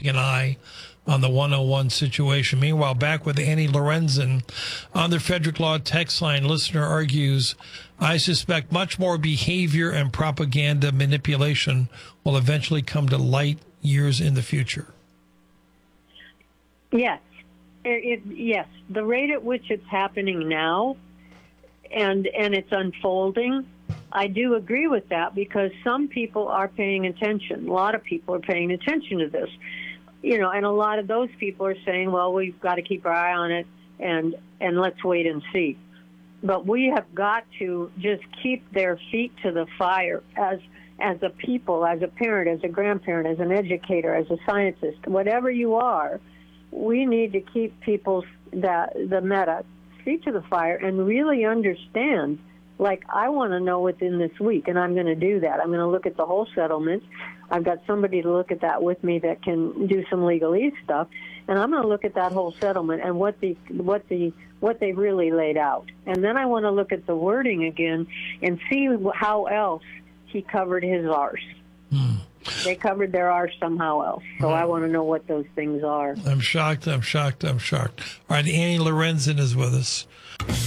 keeping an eye on the 101 situation. Meanwhile, back with Annie Lorenzen on the Frederick Law text line, listener argues, I suspect much more behavior and propaganda manipulation will eventually come to light years in the future. Yes. Yes. The rate at which it's happening now and it's unfolding, I do agree with that, because some people are paying attention. A lot of people are paying attention to this. You know, and a lot of those people are saying, well, we've got to keep our eye on it and let's wait and see. But we have got to just keep their feet to the fire as a people, as a parent, as a grandparent, as an educator, as a scientist, whatever you are. We need to keep people's the meta feet to the fire and really understand. Like, I want to know within this week, and I'm going to do that. I'm going to look at the whole settlement. I've got somebody to look at that with me that can do some legalese stuff, and I'm going to look at that whole settlement and what they really laid out. And then I want to look at the wording again and see how else he covered his arse. They covered their arse somehow else. So I want to know what those things are. I'm shocked. All right, Annie Lorenzen is with us.